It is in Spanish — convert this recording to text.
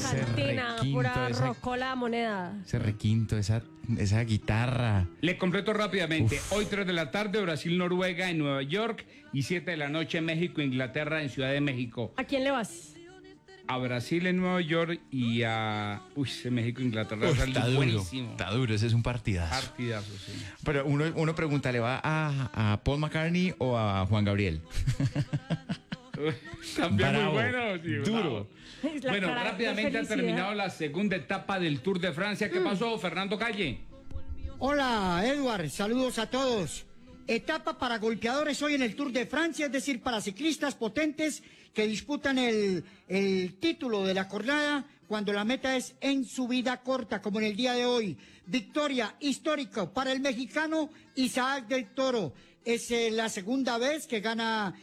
cantina, pura rocola moneda. Ese requinto, esa guitarra. Le completo rápidamente. Hoy 3 de la tarde, Brasil-Noruega en Nueva York y 7 de la noche, México-Inglaterra en Ciudad de México. ¿A quién le vas? A Brasil en Nueva York y a... México-Inglaterra. Está duro, buenísimo. está duro, ese es un partidazo. Partidazo, sí. Pero uno pregunta, ¿le va a Paul McCartney o a Juan Gabriel? También Bravo, muy bueno. Sí, duro. Bueno, rápidamente ha terminado la segunda etapa del Tour de Francia. ¿Qué pasó, Fernando Calle? Hola, Edward, saludos a todos. Etapa para golpeadores hoy en el Tour de Francia, es decir, para ciclistas potentes que disputan el título de la jornada cuando la meta es en subida corta, como en el día de hoy. Victoria histórica para el mexicano Isaac del Toro. Es la segunda vez que gana